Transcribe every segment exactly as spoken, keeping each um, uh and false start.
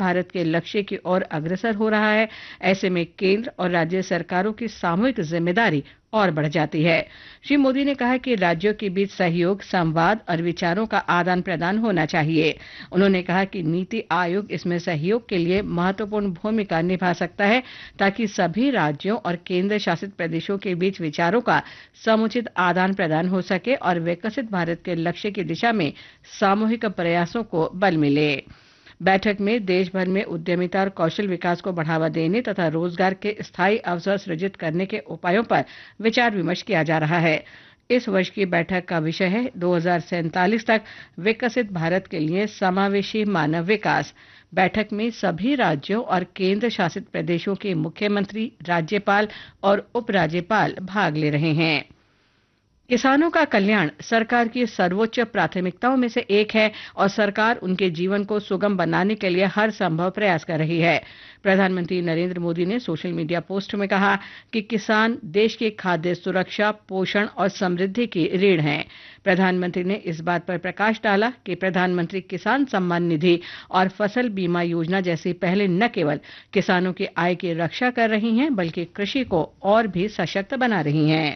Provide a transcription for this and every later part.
भारत के लक्ष्य की ओर अग्रसर हो रहा है। ऐसे में केंद्र और राज्य सरकारों की सामूहिक जिम्मेदारी और बढ़ जाती है। श्री मोदी ने कहा कि राज्यों के बीच सहयोग, संवाद और विचारों का आदान प्रदान होना चाहिए। उन्होंने कहा कि नीति आयोग इसमें सहयोग के लिए महत्वपूर्ण भूमिका निभा सकता है, ताकि सभी राज्यों और केंद्र शासित प्रदेशों के बीच विचारों का समुचित आदान प्रदान हो सके और विकसित भारत के लक्ष्य की दिशा में सामूहिक प्रयासों को बल मिले। बैठक में देश भर में उद्यमिता और कौशल विकास को बढ़ावा देने तथा रोजगार के स्थायी अवसर सृजित करने के उपायों पर विचार विमर्श किया जा रहा है। इस वर्ष की बैठक का विषय है दो हज़ार सैंतालीस तक विकसित भारत के लिए समावेशी मानव विकास। बैठक में सभी राज्यों और केंद्र शासित प्रदेशों के मुख्यमंत्री, राज्यपाल और उपराज्यपाल भाग ले रहे हैं। किसानों का कल्याण सरकार की सर्वोच्च प्राथमिकताओं में से एक है और सरकार उनके जीवन को सुगम बनाने के लिए हर संभव प्रयास कर रही है। प्रधानमंत्री नरेंद्र मोदी ने सोशल मीडिया पोस्ट में कहा कि किसान देश की खाद्य सुरक्षा, पोषण और समृद्धि की रीढ़ हैं। प्रधानमंत्री ने इस बात पर प्रकाश डाला कि प्रधानमंत्री किसान सम्मान निधि और फसल बीमा योजना जैसी पहले न केवल किसानों की आय की रक्षा कर रही हैं, बल्कि कृषि को और भी सशक्त बना रही हैं।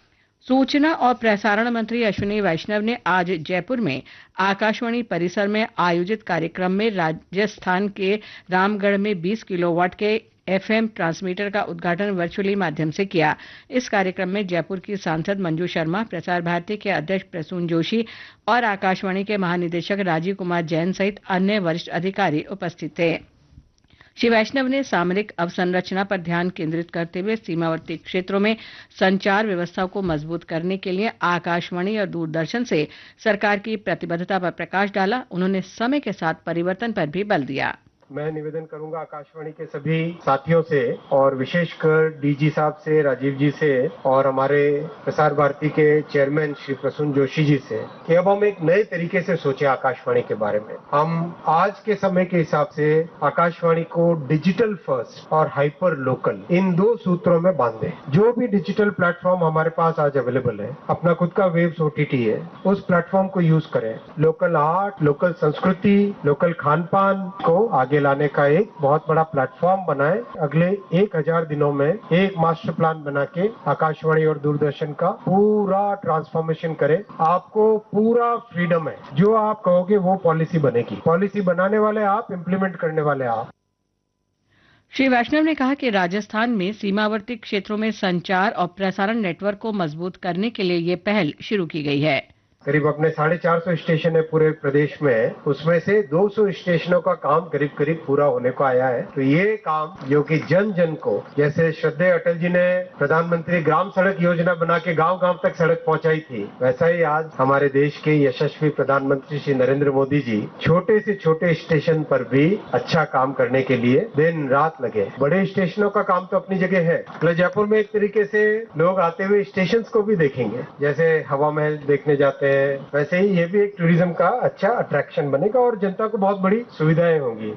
सूचना और प्रसारण मंत्री अश्विनी वैष्णव ने आज जयपुर में आकाशवाणी परिसर में आयोजित कार्यक्रम में राजस्थान के रामगढ़ में बीस किलोवाट के एफएम ट्रांसमीटर का उद्घाटन वर्चुअली माध्यम से किया। इस कार्यक्रम में जयपुर की सांसद मंजू शर्मा, प्रसार भारती के अध्यक्ष प्रसून जोशी और आकाशवाणी के महानिदेशक राजीव कुमार जैन सहित अन्य वरिष्ठ अधिकारी उपस्थित थे। श्री वैष्णव ने सामरिक अवसंरचना पर ध्यान केंद्रित करते हुए सीमावर्ती क्षेत्रों में संचार व्यवस्था को मजबूत करने के लिए आकाशवाणी और दूरदर्शन से सरकार की प्रतिबद्धता पर प्रकाश डाला। उन्होंने समय के साथ परिवर्तन पर भी बल दिया। मैं निवेदन करूंगा आकाशवाणी के सभी साथियों से और विशेषकर डीजी साहब से, राजीव जी से और हमारे प्रसार भारती के चेयरमैन श्री प्रसून जोशी जी से कि अब हम एक नए तरीके से सोचे आकाशवाणी के बारे में। हम आज के समय के हिसाब से आकाशवाणी को डिजिटल फर्स्ट और हाइपर लोकल इन दो सूत्रों में बांधे। जो भी डिजिटल प्लेटफॉर्म हमारे पास आज अवेलेबल है, अपना खुद का वेब्स ओटीटी है, उस प्लेटफॉर्म को यूज करें। लोकल आर्ट, लोकल संस्कृति, लोकल खान पान को आगे लाने का एक बहुत बड़ा प्लेटफॉर्म बनाए। अगले एक हजार दिनों में एक मास्टर प्लान बना के आकाशवाणी और दूरदर्शन का पूरा ट्रांसफॉर्मेशन करें। आपको पूरा फ्रीडम है, जो आप कहोगे वो पॉलिसी बनेगी। पॉलिसी बनाने वाले आप, इम्प्लीमेंट करने वाले आप। श्री वैष्णव ने कहा कि राजस्थान में सीमावर्ती क्षेत्रों में संचार और प्रसारण नेटवर्क को मजबूत करने के लिए ये पहल शुरू की गई है। करीब अपने साढ़े चार सौ स्टेशन है पूरे प्रदेश में, उसमें से दो सौ स्टेशनों का काम करीब करीब पूरा होने को आया है। तो ये काम जो कि जन जन को, जैसे श्रद्धेय अटल जी ने प्रधानमंत्री ग्राम सड़क योजना बना के गांव गांव तक सड़क पहुंचाई थी, वैसा ही आज हमारे देश के यशस्वी प्रधानमंत्री श्री नरेंद्र मोदी जी छोटे से छोटे स्टेशन पर भी अच्छा काम करने के लिए दिन रात लगे। बड़े स्टेशनों का काम तो अपनी जगह है। जयपुर में एक तरीके से लोग आते हुए स्टेशन को भी देखेंगे, जैसे हवा महल देखने जाते हैं, वैसे ही ये भी एक टूरिज्म का अच्छा अट्रैक्शन बनेगा और जनता को बहुत बड़ी सुविधाएं होंगी।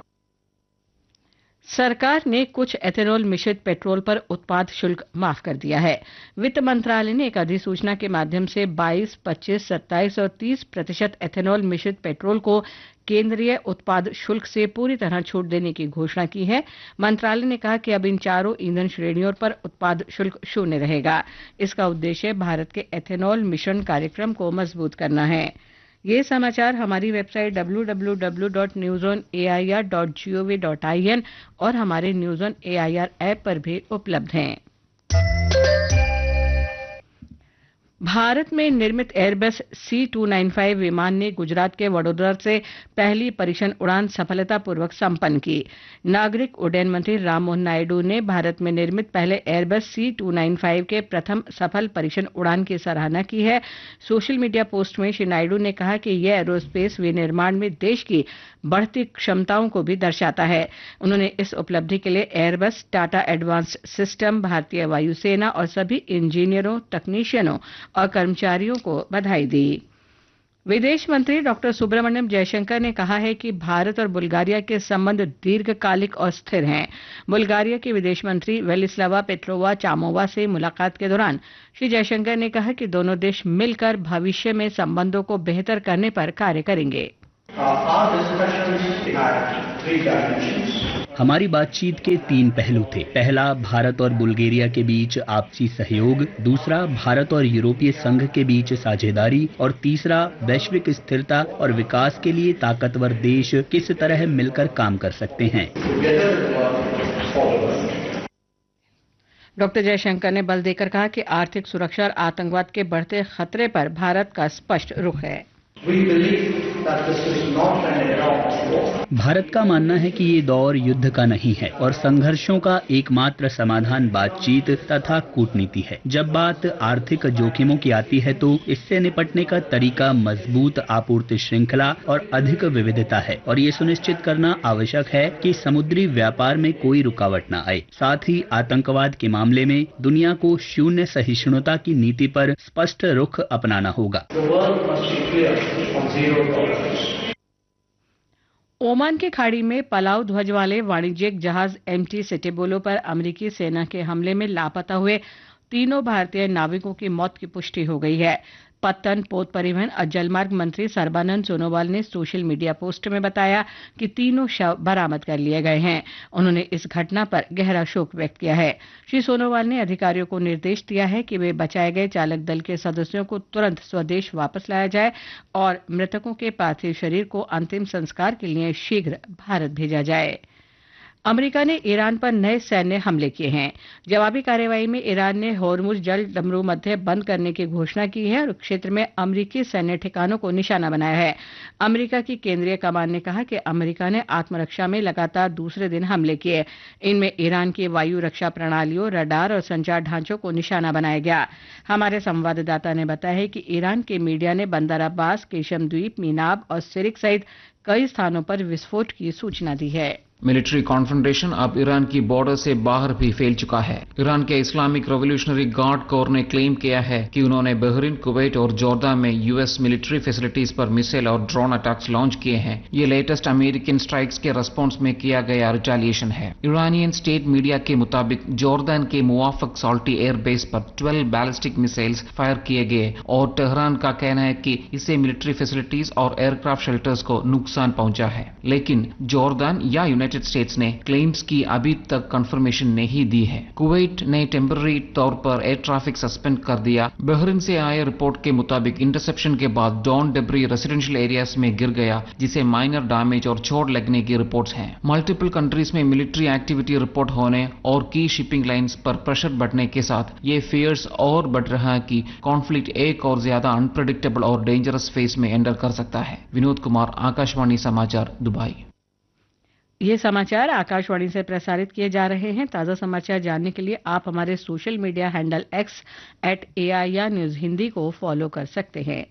सरकार ने कुछ एथेनॉल मिश्रित पेट्रोल पर उत्पाद शुल्क माफ कर दिया है। वित्त मंत्रालय ने एक अधिसूचना के माध्यम से बाईस, पच्चीस, सत्ताईस और तीस प्रतिशत एथेनॉल मिश्रित पेट्रोल को केंद्रीय उत्पाद शुल्क से पूरी तरह छूट देने की घोषणा की है। मंत्रालय ने कहा कि अब इन चारों ईंधन श्रेणियों पर उत्पाद शुल्क शून्य रहेगा। इसका उद्देश्य भारत के एथेनॉल मिश्रण कार्यक्रम को मजबूत करना है। ये समाचार हमारी website W W W dot news on A I R dot G O V dot I N और हमारे news on A I R app पर भी उपलब्ध हैं। भारत में निर्मित Airbus C to nine five विमान ने गुजरात के वडोदरा से पहली परीक्षण उड़ान सफलतापूर्वक संपन्न की। नागरिक उड्डयन मंत्री राममोहन नायडू ने भारत में निर्मित पहले Airbus C to nine five के प्रथम सफल परीक्षण उड़ान की सराहना की है। सोशल मीडिया पोस्ट में श्री नायडू ने कहा कि यह एरोस्पेस विनिर्माण में देश की बढ़ती क्षमताओं को भी दर्शाता है। उन्होंने इस उपलब्धि के लिए एयरबस, टाटा एडवांस्ड सिस्टम, भारतीय वायुसेना और सभी इंजीनियरों, तकनीशियनों और कर्मचारियों को बधाई दी। विदेश मंत्री डॉक्टर सुब्रमण्यम जयशंकर ने कहा है कि भारत और बुल्गारिया के संबंध दीर्घकालिक और स्थिर हैं। बुल्गारिया के विदेश मंत्री वेलिस्लावा पेट्रोवा चामोवा से मुलाकात के दौरान श्री जयशंकर ने कहा कि दोनों देश मिलकर भविष्य में संबंधों को बेहतर करने पर कार्य करेंगे। हमारी बातचीत के तीन पहलू थे। पहला, भारत और बुल्गारिया के बीच आपसी सहयोग। दूसरा, भारत और यूरोपीय संघ के बीच साझेदारी। और तीसरा, वैश्विक स्थिरता और विकास के लिए ताकतवर देश किस तरह मिलकर काम कर सकते हैं। डॉक्टर जयशंकर ने बल देकर कहा कि आर्थिक सुरक्षा और आतंकवाद के बढ़ते खतरे पर भारत का स्पष्ट रुख है। भारत का मानना है कि ये दौर युद्ध का नहीं है और संघर्षों का एकमात्र समाधान बातचीत तथा कूटनीति है। जब बात आर्थिक जोखिमों की आती है तो इससे निपटने का तरीका मजबूत आपूर्ति श्रृंखला और अधिक विविधता है और ये सुनिश्चित करना आवश्यक है कि समुद्री व्यापार में कोई रुकावट न आए। साथ ही आतंकवाद के मामले में दुनिया को शून्य सहिष्णुता की नीति पर स्पष्ट रुख अपनाना होगा। ओमान की खाड़ी में पलाव ध्वज वाले वाणिज्यिक जहाज एमटी सिटेबोलो पर अमेरिकी सेना के हमले में लापता हुए तीनों भारतीय नाविकों की मौत की पुष्टि हो गई है। पत्तन, पोत परिवहन और जलमार्ग मंत्री सर्बानंद सोनोवाल ने सोशल मीडिया पोस्ट में बताया कि तीनों शव बरामद कर लिए गए हैं। उन्होंने इस घटना पर गहरा शोक व्यक्त किया है। श्री सोनोवाल ने अधिकारियों को निर्देश दिया है कि वे बचाए गए चालक दल के सदस्यों को तुरंत स्वदेश वापस लाया जाए और मृतकों के पार्थिव शरीर को अंतिम संस्कार के लिए शीघ्र भारत भेजा जाए। अमेरिका ने ईरान पर नए सैन्य हमले किए हैं। जवाबी कार्रवाई में ईरान ने होर्मुज जल डमरू मध्य बंद करने की घोषणा की है और क्षेत्र में अमेरिकी सैन्य ठिकानों को निशाना बनाया है। अमेरिका की केंद्रीय कमान ने कहा कि अमेरिका ने आत्मरक्षा में लगातार दूसरे दिन हमले किए। इनमें ईरान की वायु रक्षा प्रणालियों, रडार और संचार ढांचों को निशाना बनाया गया। हमारे संवाददाता ने बताया है कि ईरान के मीडिया ने बंदर अब्बास, केशम द्वीप, मीनाब और सिरिक सहित कई स्थानों पर विस्फोट की सूचना दी है। मिलिट्री कॉन्फ्रंटेशन अब ईरान की बॉर्डर से बाहर भी फैल चुका है। ईरान के इस्लामिक रेवोल्यूशनरी गार्ड कोर ने क्लेम किया है कि उन्होंने बहरीन, कुवैत और जॉर्डन में यूएस मिलिट्री फैसिलिटीज पर मिसाइल और ड्रोन अटैक्स लॉन्च किए हैं। ये लेटेस्ट अमेरिकन स्ट्राइक्स के रिस्पॉन्स में किया गया रिटेलिएशन है। ईरानियन स्टेट मीडिया के मुताबिक जॉर्डन के मुवाफक साल्टी एयरबेस पर ट्वेल्व बैलिस्टिक मिसाइल्स फायर किए गए और तेहरान का कहना है कि इससे मिलिट्री फैसिलिटीज और एयरक्राफ्ट शेल्टर्स को नुकसान पहुंचा है। लेकिन जॉर्डन या यूनाइटेड स्टेट्स ने क्लेम्स की अभी तक कंफर्मेशन नहीं दी है। कुवैत ने टेम्पररी तौर पर एयर ट्रैफिक सस्पेंड कर दिया। बहरीन से आए रिपोर्ट के मुताबिक इंटरसेप्शन के बाद डॉन डेब्री रेसिडेंशियल एरियाज में गिर गया, जिसे माइनर डैमेज और चोट लगने की रिपोर्ट्स हैं। मल्टीपल कंट्रीज में मिलिट्री एक्टिविटी रिपोर्ट होने और की शिपिंग लाइंस पर प्रेशर बढ़ने के साथ ये फियर्स और बढ़ रहा है कि कॉन्फ्लिक्ट एक और ज्यादा अनप्रेडिक्टेबल और डेंजरस फेज में एंटर कर सकता है। विनोद कुमार, आकाशवाणी समाचार, दुबई। ये समाचार आकाशवाणी से प्रसारित किए जा रहे हैं। ताज़ा समाचार जानने के लिए आप हमारे social media handle x eight AIR news Hindi को फॉलो कर सकते हैं।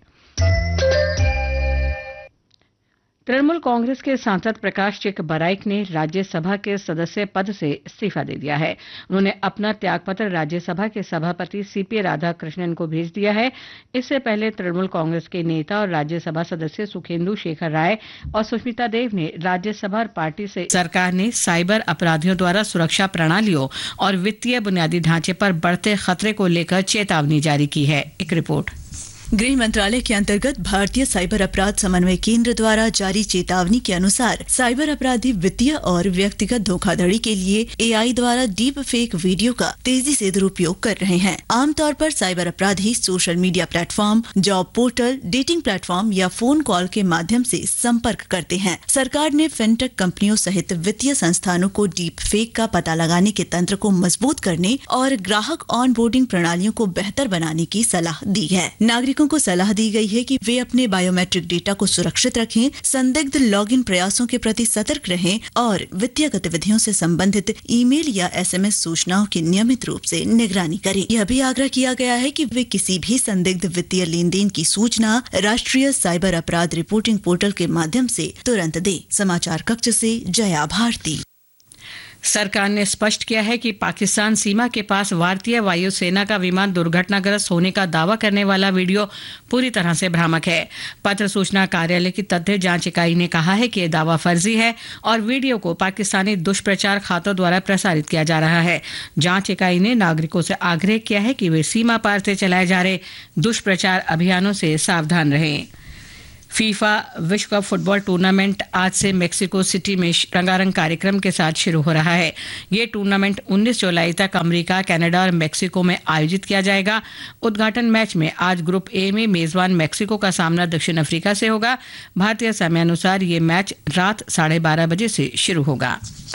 तृणमूल कांग्रेस के सांसद प्रकाश चिक बराइक ने राज्यसभा के सदस्य पद से इस्तीफा दे दिया है। उन्होंने अपना त्यागपत्र राज्यसभा के सभापति सीपी राधाकृष्णन को भेज दिया है। इससे पहले तृणमूल कांग्रेस के नेता और राज्यसभा सदस्य सुखेंदु शेखर राय और सुष्मिता देव ने राज्यसभा और पार्टी से सरकार ने साइबर अपराधियों द्वारा सुरक्षा प्रणालियों और वित्तीय बुनियादी ढांचे पर बढ़ते खतरे को लेकर चेतावनी जारी की है। एक रिपोर्ट। गृह मंत्रालय के अंतर्गत भारतीय साइबर अपराध समन्वय केंद्र द्वारा जारी चेतावनी के अनुसार साइबर अपराधी वित्तीय और व्यक्तिगत धोखाधड़ी के लिए एआई द्वारा डीप फेक वीडियो का तेजी से दुरुपयोग कर रहे हैं। आमतौर पर साइबर अपराधी social media platform, job portal, dating platform या फोन कॉल के माध्यम से संपर्क करते हैं। सरकार ने फिनटेक कंपनियों सहित वित्तीय संस्थानों को डीप फेक का पता लगाने के तंत्र को मजबूत करने और ग्राहक ऑन बोर्डिंग प्रणालियों को बेहतर बनाने की सलाह दी है। नागरिक को सलाह दी गई है कि वे अपने बायोमेट्रिक डेटा को सुरक्षित रखें, संदिग्ध लॉगिन प्रयासों के प्रति सतर्क रहें और वित्तीय गतिविधियों से संबंधित ईमेल या एसएमएस सूचनाओं की नियमित रूप से निगरानी करें। यह भी आग्रह किया गया है कि वे किसी भी संदिग्ध वित्तीय लेन देन की सूचना राष्ट्रीय साइबर अपराध रिपोर्टिंग पोर्टल के माध्यम से तुरंत दें। समाचार कक्ष से जया भारती। सरकार ने स्पष्ट किया है कि पाकिस्तान सीमा के पास भारतीय वायुसेना का विमान दुर्घटनाग्रस्त होने का दावा करने वाला वीडियो पूरी तरह से भ्रामक है। पत्र सूचना कार्यालय की तथ्य जांच इकाई ने कहा है कि यह दावा फर्जी है और वीडियो को पाकिस्तानी दुष्प्रचार खातों द्वारा प्रसारित किया जा रहा है। जांच इकाई ने नागरिकों से आग्रह किया है कि वे सीमा पार से चलाए जा रहे दुष्प्रचार अभियानों से सावधान रहें। फीफा विश्व कप फुटबॉल टूर्नामेंट आज से मेक्सिको सिटी में रंगारंग कार्यक्रम के साथ शुरू हो रहा है। ये टूर्नामेंट उन्नीस जुलाई तक अमेरिका, कनाडा और मेक्सिको में आयोजित किया जाएगा। उद्घाटन मैच में आज ग्रुप ए में मेजबान मेक्सिको का सामना दक्षिण अफ्रीका से होगा। भारतीय समयानुसार ये मैच रात साढ़े बारह बजे से शुरू होगा।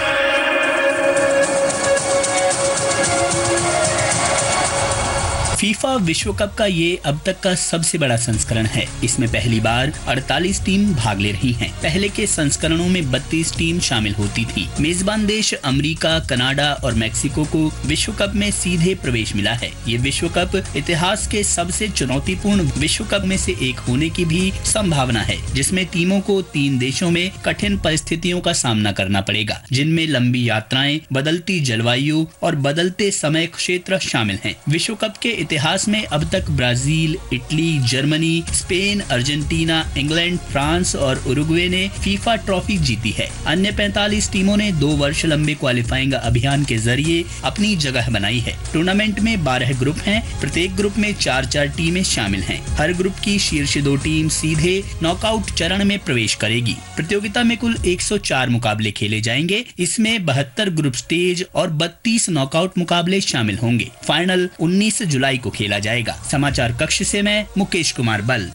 फीफा विश्व कप का ये अब तक का सबसे बड़ा संस्करण है। इसमें पहली बार अड़तालीस टीम भाग ले रही हैं। पहले के संस्करणों में बत्तीस टीम शामिल होती थी। मेजबान देश अमेरिका, कनाडा और मेक्सिको को विश्व कप में सीधे प्रवेश मिला है। ये विश्व कप इतिहास के सबसे चुनौतीपूर्ण विश्व कप में से एक होने की भी संभावना है, जिसमें टीमों को तीन देशों में कठिन परिस्थितियों का सामना करना पड़ेगा, जिनमें लंबी यात्राएं, बदलती जलवायु और बदलते समय क्षेत्र शामिल हैं। विश्व कप के इतिहास में अब तक Brazil, Italy, Germany, Spain, Argentina, England, France और उरुग्वे ने फीफा ट्रॉफी जीती है। अन्य पैंतालीस टीमों ने दो वर्ष लंबे क्वालिफाइंग अभियान के जरिए अपनी जगह बनाई है। टूर्नामेंट में बारह ग्रुप हैं। प्रत्येक ग्रुप में चार चार टीमें शामिल हैं। हर ग्रुप की शीर्ष दो टीम सीधे नॉकआउट चरण में प्रवेश करेगी। प्रतियोगिता में कुल एक सौ चार मुकाबले खेले जाएंगे। इसमें बहत्तर ग्रुप स्टेज और बत्तीस नॉकआउट मुकाबले शामिल होंगे। फाइनल उन्नीस जुलाई को खेला जाएगा। समाचार कक्ष से मैं मुकेश कुमार बल।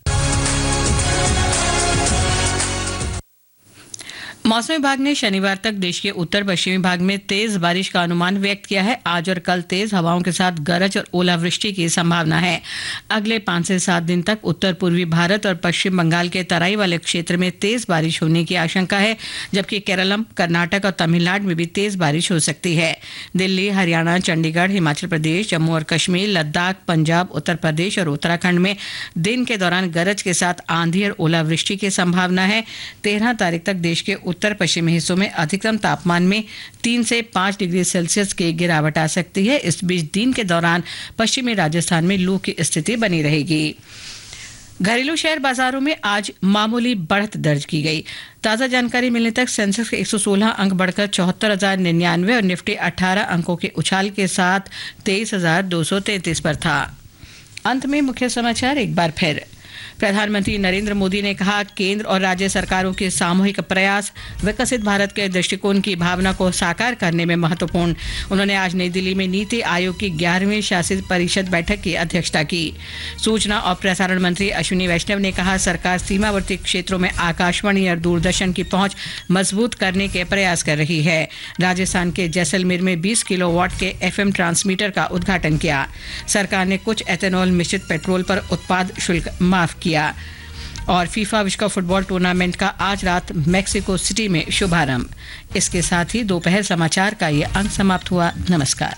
मौसम विभाग ने शनिवार तक देश के उत्तर पश्चिमी भाग में तेज बारिश का अनुमान व्यक्त किया है। आज और कल तेज हवाओं के साथ गरज और ओलावृष्टि की संभावना है। अगले पाँच से सात दिन तक उत्तर पूर्वी भारत और पश्चिम बंगाल के तराई वाले क्षेत्र में तेज बारिश होने की आशंका है, जबकि केरलम, कर्नाटक और तमिलनाडु में भी तेज बारिश हो सकती है। दिल्ली, हरियाणा, चंडीगढ़, हिमाचल प्रदेश, जम्मू और कश्मीर, लद्दाख, पंजाब, उत्तर प्रदेश और उत्तराखंड में दिन के दौरान गरज के साथ आंधी और ओलावृष्टि की संभावना है। तेरह तारीख तक देश के उत्तर पश्चिमी हिस्सों में अधिकतम तापमान में तीन से पाँच डिग्री सेल्सियस की गिरावट आ सकती है। इस बीच दिन के दौरान पश्चिमी राजस्थान में लू की स्थिति बनी रहेगी। घरेलू शेयर बाजारों में आज मामूली बढ़त दर्ज की गई। ताज़ा जानकारी मिलने तक सेंसेक्स के एक सौ सोलह अंक बढ़कर चौहत्तर हजार निन्यानवे और निफ्टी अठारह अंकों के उछाल के साथ तेईस हजार दो सौ तैंतीस पर था। अंत में मुख्य समाचार एक बार फिर। प्रधानमंत्री नरेंद्र मोदी ने कहा, केंद्र और राज्य सरकारों के सामूहिक प्रयास विकसित भारत के दृष्टिकोण की भावना को साकार करने में महत्वपूर्ण। उन्होंने आज नई दिल्ली में नीति आयोग की ग्यारहवीं शासित परिषद बैठक की अध्यक्षता की। सूचना और प्रसारण मंत्री अश्विनी वैष्णव ने कहा, सरकार सीमावर्ती क्षेत्रों में आकाशवाणी और दूरदर्शन की पहुंच मजबूत करने के प्रयास कर रही है। राजस्थान के जैसलमेर में बीस किलोवाट के एफएम ट्रांसमीटर का उद्घाटन किया। सरकार ने कुछ एथेनॉल मिश्रित पेट्रोल पर उत्पाद शुल्क माफ किया। और फीफा विश्व कप फुटबॉल टूर्नामेंट का आज रात मेक्सिको सिटी में शुभारंभ। इसके साथ ही दोपहर समाचार का ये अंक समाप्त हुआ। नमस्कार।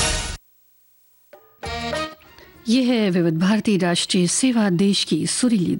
यह है विविध भारती राष्ट्रीय सेवा, देश की सुरीली